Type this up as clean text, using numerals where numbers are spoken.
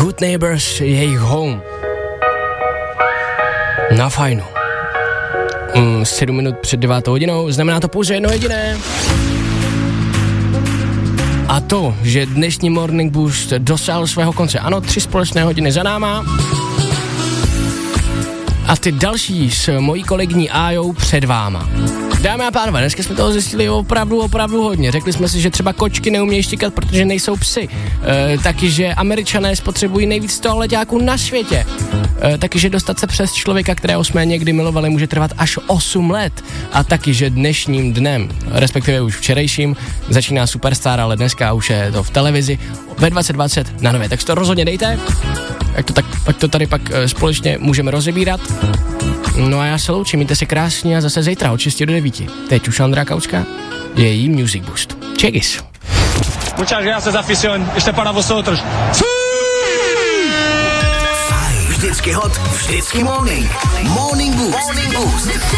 Good Neighbors, jejich Home. Na fajnu. 7 minut před 9 hodinou, znamená to pouze jedno jediné. A to, že dnešní Morning Boost dosáhl svého konce. Ano, 3 společné hodiny za náma. A ty další s mojí kolegyní Ájou před váma. Dámy a pánové, dneska jsme toho zjistili opravdu hodně. Řekli jsme si, že třeba kočky neumějí štíkat, protože nejsou psy. Taky, že Američané spotřebují nejvíc toaleťáků na světě. Taky, že dostat se přes člověka, kterého jsme někdy milovali, může trvat až 8 let. A taky, že dnešním dnem, respektive už včerejším, začíná Superstar, ale dneska už je to v televizi ve 2020 na Nově. Tak si to rozhodně dejte, ať to tady pak společně můžeme rozebírat. No a já se loučím, mějte se krásně a zase zítra od 6 do 9. Teď už Andrá Kaučka, její Music Boost. Checkis. Muchas gracias, afición. Ještě para vosotros. Vždycky hot, vždycky morning. Morning Boost.